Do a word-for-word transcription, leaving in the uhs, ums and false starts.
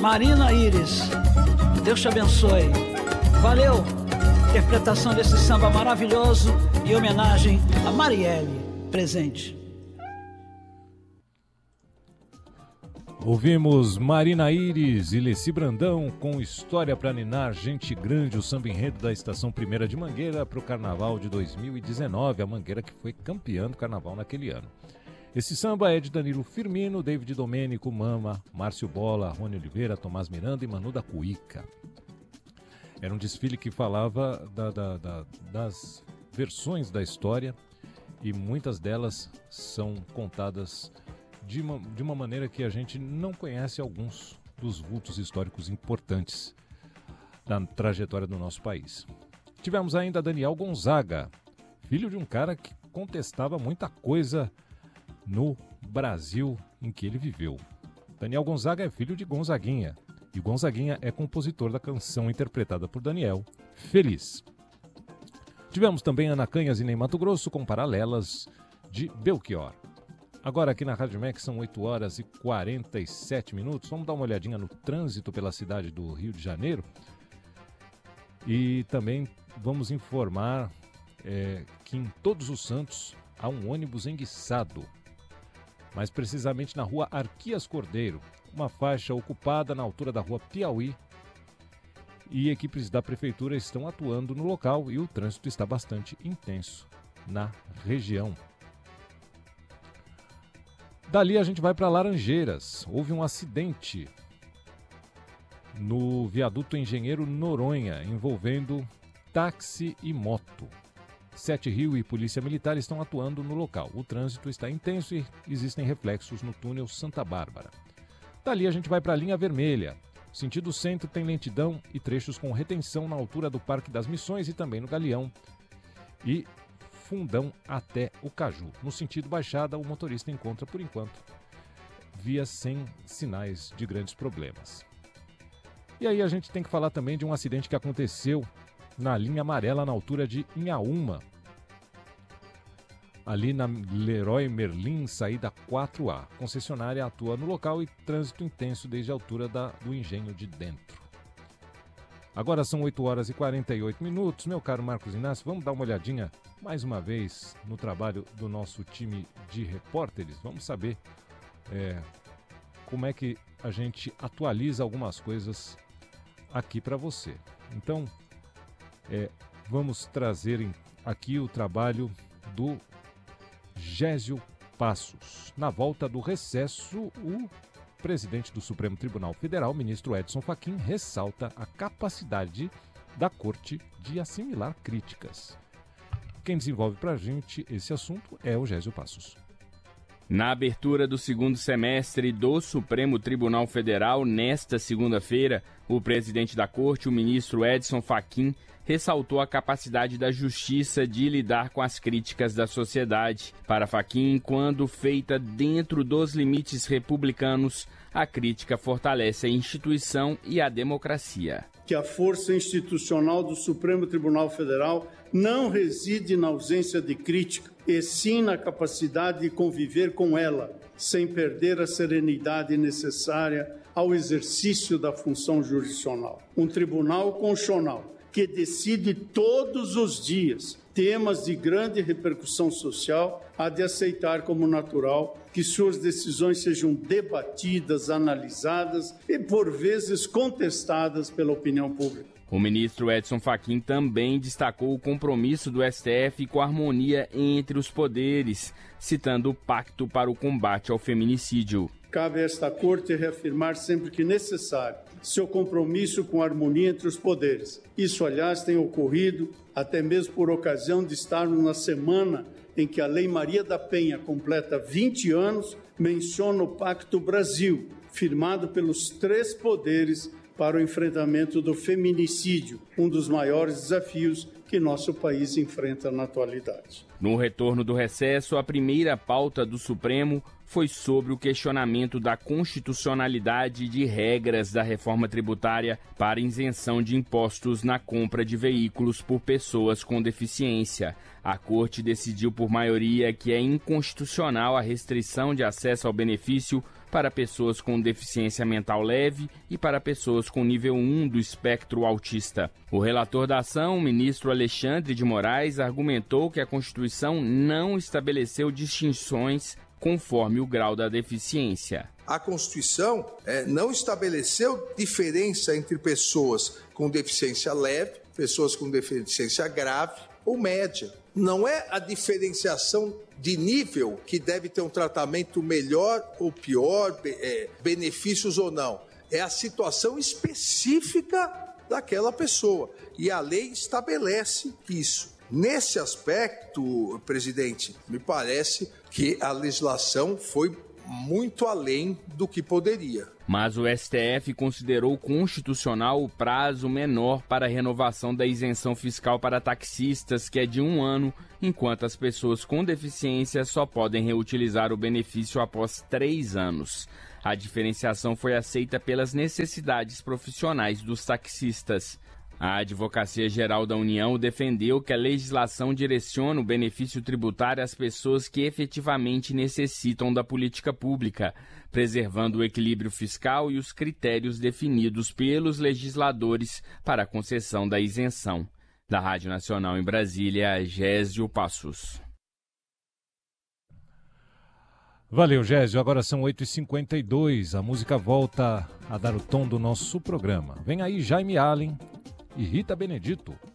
Marina Iris, Deus te abençoe. Valeu! Interpretação desse samba maravilhoso em homenagem a Marielle, presente. Ouvimos Marina Iris e Leci Brandão com História pra Ninar, Gente Grande, o samba enredo da Estação Primeira de Mangueira para o Carnaval de dois mil e dezenove, a Mangueira que foi campeã do Carnaval naquele ano. Esse samba é de Danilo Firmino, David Domênico, Mama, Márcio Bola, Rony Oliveira, Tomás Miranda e Manu da Cuíca. Era um desfile que falava da, da, da, das versões da história e muitas delas são contadas de uma, de uma maneira que a gente não conhece alguns dos vultos históricos importantes da trajetória do nosso país. Tivemos ainda Daniel Gonzaga, filho de um cara que contestava muita coisa no Brasil em que ele viveu. Daniel Gonzaga é filho de Gonzaguinha, e Gonzaguinha é compositor da canção interpretada por Daniel, Feliz. Tivemos também Ana Canhas e Ney Mato Grosso com Paralelas de Belchior. Agora aqui na Rádio Max são oito horas e quarenta e sete minutos. Vamos dar uma olhadinha no trânsito pela cidade do Rio de Janeiro. E também vamos informar é, que em Todos os Santos há um ônibus enguiçado. Mais precisamente na rua Arquias Cordeiro. Uma faixa ocupada na altura da rua Piauí. E equipes da prefeitura estão atuando no local e o trânsito está bastante intenso na região. Dali a gente vai para Laranjeiras. Houve um acidente no viaduto Engenheiro Noronha, envolvendo táxi e moto. Sete Rio e Polícia Militar estão atuando no local. O trânsito está intenso e existem reflexos no túnel Santa Bárbara. Dali a gente vai para a linha vermelha. Sentido centro tem lentidão e trechos com retenção na altura do Parque das Missões e também no Galeão. E Fundão até o Caju. No sentido baixada, o motorista encontra, por enquanto, vias sem sinais de grandes problemas. E aí a gente tem que falar também de um acidente que aconteceu na linha amarela, na altura de Inhaúma. Ali na Leroy Merlin, saída quatro A. A concessionária atua no local e trânsito intenso desde a altura da, do engenho de dentro. Agora são oito horas e quarenta e oito minutos. Meu caro Marcos Inácio, vamos dar uma olhadinha mais uma vez no trabalho do nosso time de repórteres. Vamos saber é, como é que a gente atualiza algumas coisas aqui para você. Então, é, vamos trazer aqui o trabalho do Gésio Passos. Na volta do recesso, o presidente do Supremo Tribunal Federal, ministro Edson Fachin, ressalta a capacidade da Corte de assimilar críticas. Quem desenvolve para a gente esse assunto é o Gésio Passos. Na abertura do segundo semestre do Supremo Tribunal Federal, nesta segunda-feira, o presidente da Corte, o ministro Edson Fachin, ressaltou a capacidade da Justiça de lidar com as críticas da sociedade. Para Fachin, quando feita dentro dos limites republicanos, a crítica fortalece a instituição e a democracia. Que a força institucional do Supremo Tribunal Federal não reside na ausência de crítica, e sim na capacidade de conviver com ela, sem perder a serenidade necessária ao exercício da função jurisdicional. Um tribunal constitucional que decide todos os dias temas de grande repercussão social, há de aceitar como natural que suas decisões sejam debatidas, analisadas e, por vezes, contestadas pela opinião pública. O ministro Edson Fachin também destacou o compromisso do S T F com a harmonia entre os poderes, citando o Pacto para o Combate ao Feminicídio. Cabe a esta Corte reafirmar sempre que necessário seu compromisso com a harmonia entre os poderes. Isso, aliás, tem ocorrido até mesmo por ocasião de estarmos na semana em que a Lei Maria da Penha completa vinte anos, menciona o Pacto Brasil, firmado pelos três poderes para o enfrentamento do feminicídio, um dos maiores desafios que nosso país enfrenta na atualidade. No retorno do recesso, a primeira pauta do Supremo foi sobre o questionamento da constitucionalidade de regras da reforma tributária para isenção de impostos na compra de veículos por pessoas com deficiência. A Corte decidiu por maioria que é inconstitucional a restrição de acesso ao benefício para pessoas com deficiência mental leve e para pessoas com nível um do espectro autista. O relator da ação, o ministro Alexandre de Moraes, argumentou que a Constituição não estabeleceu distinções conforme o grau da deficiência. A Constituição é, não estabeleceu diferença entre pessoas com deficiência leve, pessoas com deficiência grave ou média. Não é a diferenciação de nível que deve ter um tratamento melhor ou pior, é, benefícios ou não. É a situação específica daquela pessoa. E a lei estabelece isso. Nesse aspecto, presidente, me parece que a legislação foi muito além do que poderia. Mas o S T F considerou constitucional o prazo menor para a renovação da isenção fiscal para taxistas, que é de um ano, enquanto as pessoas com deficiência só podem reutilizar o benefício após três anos. A diferenciação foi aceita pelas necessidades profissionais dos taxistas. A Advocacia Geral da União defendeu que a legislação direciona o benefício tributário às pessoas que efetivamente necessitam da política pública, preservando o equilíbrio fiscal e os critérios definidos pelos legisladores para a concessão da isenção. Da Rádio Nacional em Brasília, Gésio Passos. Valeu, Gésio. Agora são oito e cinquenta e dois. A música volta a dar o tom do nosso programa. Vem aí Jaime Allen e Rita Benedito.